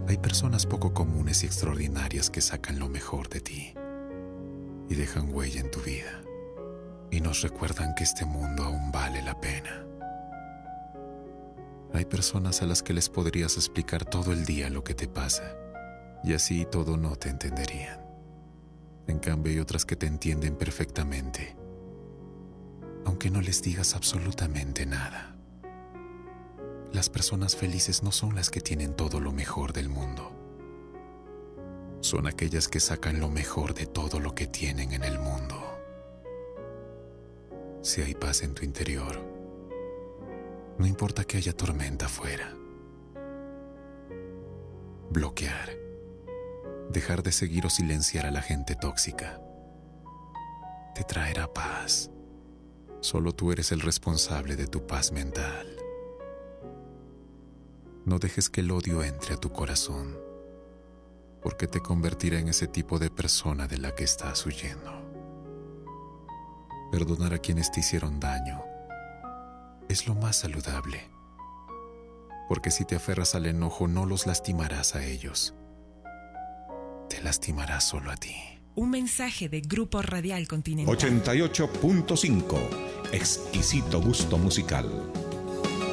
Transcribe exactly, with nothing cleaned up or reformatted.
Hay personas poco comunes y extraordinarias que sacan lo mejor de ti y dejan huella en tu vida y nos recuerdan que este mundo aún vale la pena. Hay personas a las que les podrías explicar todo el día lo que te pasa y así todo no te entenderían. En cambio hay otras que te entienden perfectamente, aunque no les digas absolutamente nada. Las personas felices no son las que tienen todo lo mejor del mundo. Son aquellas que sacan lo mejor de todo lo que tienen en el mundo. Si hay paz en tu interior, no importa que haya tormenta afuera. Bloquear. Dejar de seguir o silenciar a la gente tóxica te traerá paz. Solo tú eres el responsable de tu paz mental. No dejes que el odio entre a tu corazón, porque te convertirá en ese tipo de persona de la que estás huyendo. Perdonar a quienes te hicieron daño es lo más saludable, porque si te aferras al enojo no los lastimarás a ellos, te lastimarás solo a ti. Un mensaje de Grupo Radial Continental. ochenta y ocho punto cinco. Exquisito gusto musical.